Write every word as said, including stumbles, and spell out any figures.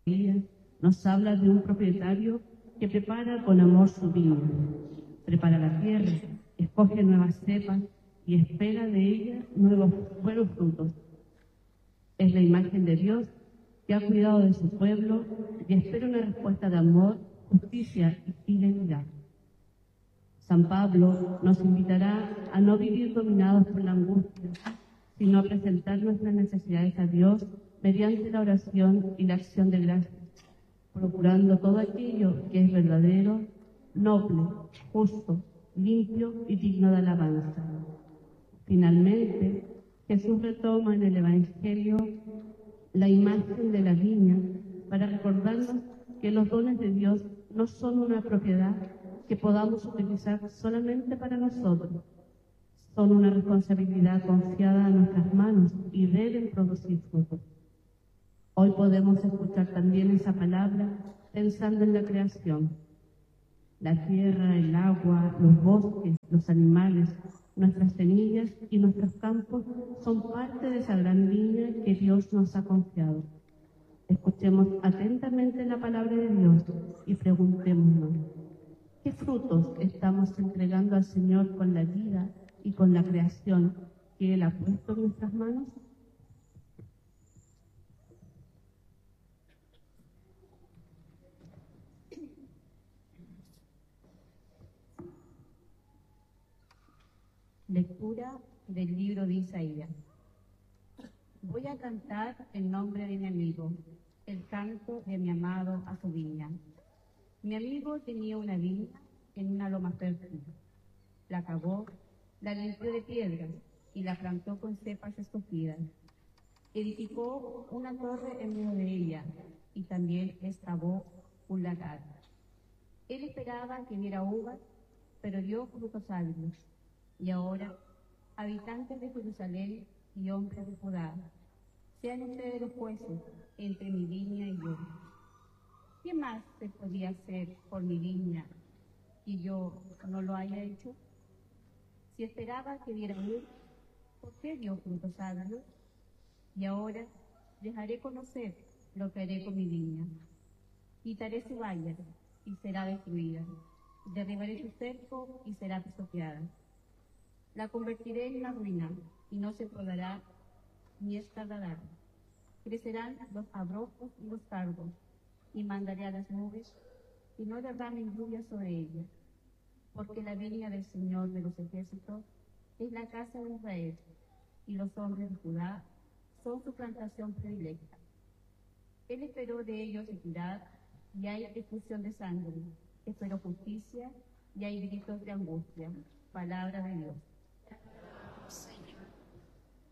nos habla de un propietario que prepara con amor su viña, prepara la tierra, escoge nuevas cepas y espera de ella nuevos buenos frutos. Es la imagen de Dios que ha cuidado de su pueblo y espera una respuesta de amor, justicia y fidelidad. San Pablo nos invitará a no vivir dominados por la angustia, sino a presentar nuestras necesidades a Dios mediante la oración y la acción de gracias, procurando todo aquello que es verdadero, noble, justo, limpio y digno de alabanza. Finalmente, Jesús retoma en el Evangelio la imagen de la viña para recordarnos que los dones de Dios no son una propiedad que podamos utilizar solamente para nosotros. Son una responsabilidad confiada a nuestras manos y deben producir frutos. Hoy podemos escuchar también esa palabra pensando en la creación. La tierra, el agua, los bosques, los animales, nuestras semillas y nuestros campos son parte de esa gran viña que Dios nos ha confiado. Escuchemos atentamente la palabra de Dios y preguntémonos, ¿qué frutos estamos entregando al Señor con la vida y con la creación que Él ha puesto en nuestras manos? Lectura del libro de Isaías. Voy a cantar en nombre de mi amigo, el canto de mi amado a su viña. Mi amigo tenía una viña en una loma fértil. La cavó, la limpió de piedras y la plantó con cepas escogidas. Edificó una torre en medio de ella y también excavó un lagar. Él esperaba que diera uvas, pero dio frutos agrios. Y ahora, habitantes de Jerusalén y hombres de Judá, sean ustedes los jueces entre mi viña y yo. ¿Qué más se podía hacer por mi viña y yo no lo haya hecho? Si esperaba que diera luz, ¿por qué dio frutos agrios? Y ahora dejaré conocer lo que haré con mi viña. Quitaré su valla y será destruida. Derribaré su cerco y será pisoteada. La convertiré en una ruina y no se podará ni escardará. Crecerán los abrojos y los cardos, y mandaré a las nubes y no derramen lluvia sobre ella. Porque la viña del Señor de los ejércitos es la casa de Israel, y los hombres de Judá son su plantación predilecta. Él esperó de ellos equidad, y hay efusión de sangre. Esperó justicia, y hay gritos de angustia. Palabra de Dios.